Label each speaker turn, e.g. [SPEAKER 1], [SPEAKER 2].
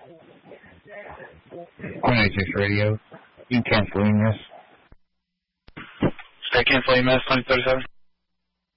[SPEAKER 1] NHS Radio. You can cancel EMS.
[SPEAKER 2] Stay cancel EMS 2037.